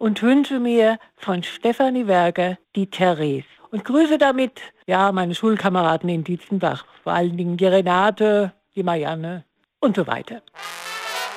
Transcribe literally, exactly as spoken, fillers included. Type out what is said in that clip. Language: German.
und wünsche mir von Stefanie Werger die Therese. Und grüße damit, ja, meine Schulkameraden in Dietzenbach, vor allen Dingen die Renate, die Marianne und so weiter.